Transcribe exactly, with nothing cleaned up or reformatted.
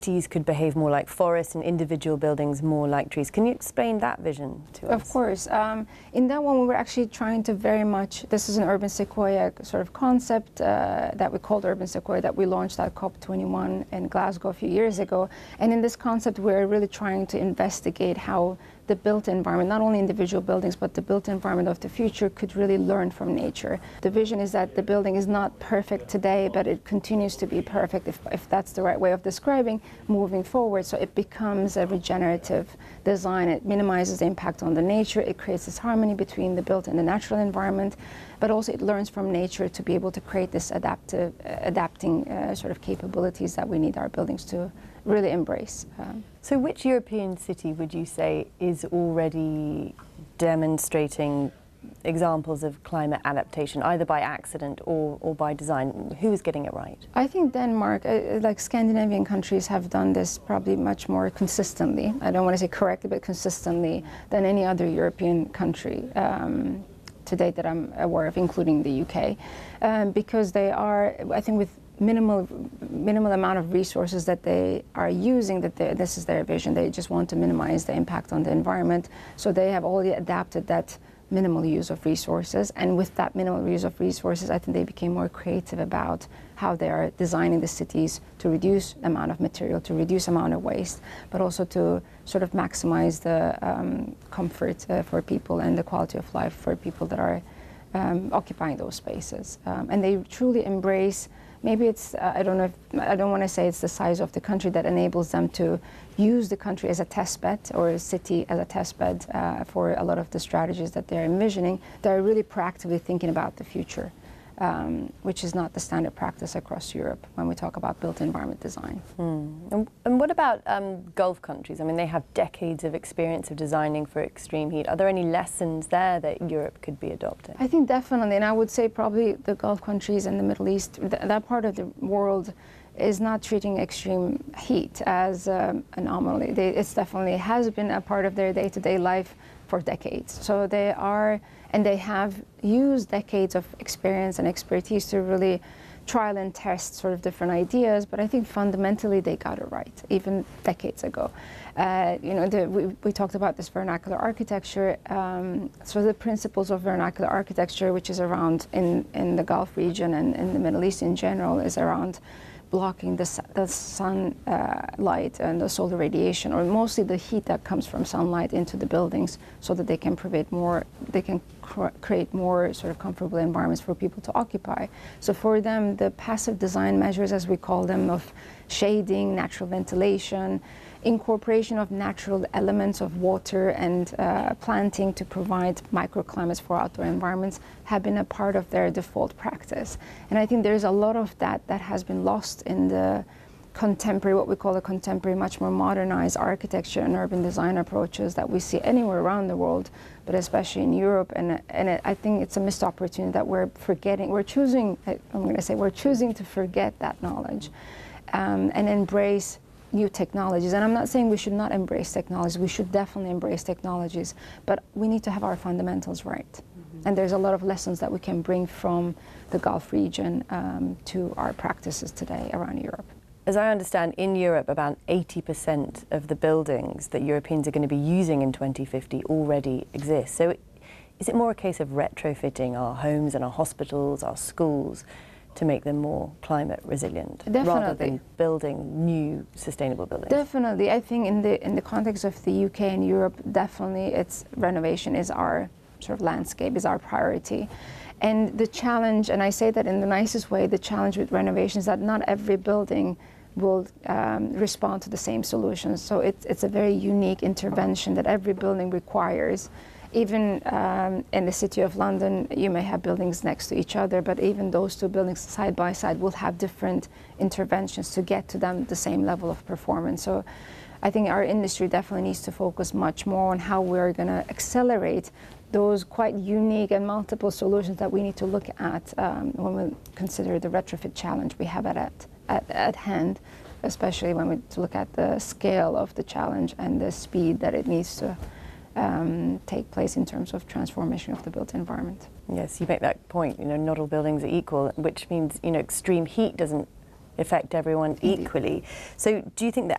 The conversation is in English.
cities could behave more like forests and individual buildings more like trees. Can you explain that vision to us? Of course. Um, in that one, we were actually trying to very much, this is an urban sequoia sort of concept uh, that we called urban sequoia that we launched at COP twenty-one in Glasgow a few years ago. And in this concept, we're really trying to investigate how the built environment, not only individual buildings, but the built environment of the future could really learn from nature. The vision is that the building is not perfect today, but it continues to be perfect, if, if that's the right way of describing, moving forward. So it becomes a regenerative design. It minimizes the impact on the nature. It creates this harmony between the built and the natural environment, but also it learns from nature to be able to create this adaptive, uh, adapting uh, sort of capabilities that we need our buildings to really embrace. Um, so which European city would you say is already demonstrating examples of climate adaptation, either by accident or, or by design? Who is getting it right? I think Denmark, uh, like Scandinavian countries, have done this probably much more consistently. I don't want to say correctly, but consistently than any other European country um, to date that I'm aware of, including the U K, um, because they are, I think, with minimal minimal amount of resources that they are using, that they, this is their vision. They just want to minimize the impact on the environment. So they have already adapted that minimal use of resources. And with that minimal use of resources, I think they became more creative about how they are designing the cities to reduce the amount of material, to reduce amount of waste, but also to sort of maximize the um, comfort uh, for people and the quality of life for people that are um, occupying those spaces. Um, and they truly embrace. Maybe it's, uh, I don't know, if, I don't want to say it's the size of the country that enables them to use the country as a test bed or a city as a test bed uh, for a lot of the strategies that they're envisioning. They're really proactively thinking about the future, um, which is not the standard practice across Europe when we talk about built environment design. Mm. And, and what about um, Gulf countries? I mean, they have decades of experience of designing for extreme heat. Are there any lessons there that Europe could be adopting? I think definitely, and I would say probably the Gulf countries and the Middle East, th that part of the world is not treating extreme heat as um, an anomaly. They, it's definitely has been a part of their day-to-day life for decades. So they are, and they have used decades of experience and expertise to really trial and test sort of different ideas, but I think fundamentally they got it right, even decades ago. Uh, you know, the, we, we talked about this vernacular architecture. Um, so the principles of vernacular architecture, which is around in, in the Gulf region and in the Middle East in general, is around blocking the, the sun uh, light and the solar radiation, or mostly the heat that comes from sunlight into the buildings, so that they can provide more, they can cr create more sort of comfortable environments for people to occupy. So for them, the passive design measures, as we call them, of shading, natural ventilation, incorporation of natural elements of water and uh, planting to provide microclimates for outdoor environments have been a part of their default practice. And I think there's a lot of that that has been lost in the contemporary, what we call the contemporary, much more modernized architecture and urban design approaches that we see anywhere around the world, but especially in Europe. And, and it, I think it's a missed opportunity that we're forgetting, we're choosing, I'm going to say, we're choosing to forget that knowledge um, and embrace new technologies. And I'm not saying we should not embrace technologies. We should definitely embrace technologies, but we need to have our fundamentals right. Mm-hmm. And there's a lot of lessons that we can bring from the Gulf region um, to our practices today around Europe. As I understand, in Europe, about eighty percent of the buildings that Europeans are going to be using in twenty fifty already exist. So is it more a case of retrofitting our homes and our hospitals, our schools, to make them more climate resilient, Definitely. rather than building new sustainable buildings? Definitely. I think in the in the context of the U K and Europe, definitely it's renovation is our sort of landscape, is our priority. And the challenge, and I say that in the nicest way, the challenge with renovation is that not every building will um, respond to the same solutions. So it's, it's a very unique intervention that every building requires. Even um, in the City of London, you may have buildings next to each other, but even those two buildings side by side will have different interventions to get to them the same level of performance. So I think our industry definitely needs to focus much more on how we're going to accelerate those quite unique and multiple solutions that we need to look at um, when we consider the retrofit challenge we have at, at, at hand, especially when we look at the scale of the challenge and the speed that it needs to Um, take place in terms of transformation of the built environment. Yes, you make that point, you know, not all buildings are equal, which means, you know, extreme heat doesn't affect everyone Indeed. equally. So do you think that